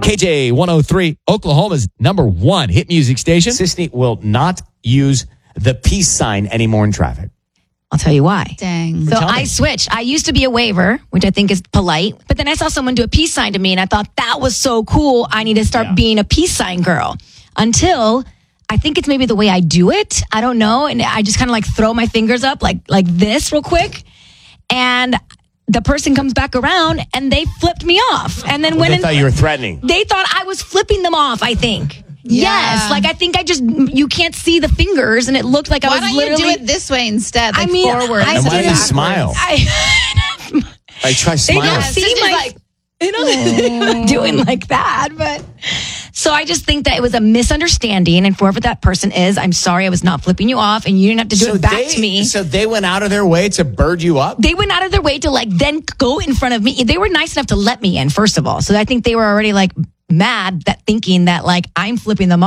KJ 103, Oklahoma's #1 hit music station. Sisney will not use the peace sign anymore in traffic. I'll tell you why. Dang. So I switched. I used to be a waver, which I think is polite, but then I saw someone do a peace sign to me and I thought that was so cool. I need to start being a peace sign girl. Until I think it's maybe the way I do it. I don't know. And I just kind of like throw my fingers up like this real quick. And the person comes back around and they flipped me off. And then They thought you were threatening. They thought I was flipping them off, I think. Yes, like I think you can't see the fingers, and it looked like I was literally. Why don't you do it this way instead? Like forward. And why don't you smile? I try smiling. They don't see my doing like that, but so I just think that it was a misunderstanding, and whoever that person is, I'm sorry, I was not flipping you off, and you didn't have to do it back to me. So they went out of their way to bird you up? They went out of their way to like then go in front of me. They were nice enough to let me in, first of all. So I think they were already like mad that thinking that like I'm flipping them off.